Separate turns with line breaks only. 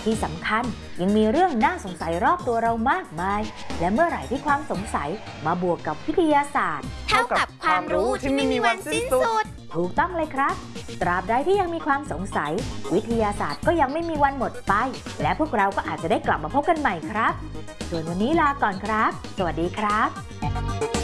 ที่สำคัญยังมีเรื่องน่าสงสัยรอบตัวเรามากมายและเมื่อไหร่ที่ความสงสัยมาบวกกับวิทยาศาสตร์
เท่ากับความรู้ที่ไม่มีวันสิ้นสุด
ถูกต้องเลยครับตราบใดที่ยังมีความสงสัยวิทยาศาสตร์ก็ยังไม่มีวันหมดไปและพวกเราก็อาจจะได้กลับมาพบกันใหม่ครับส่วนวันนี้ลาก่อนครับสวัสดีครับ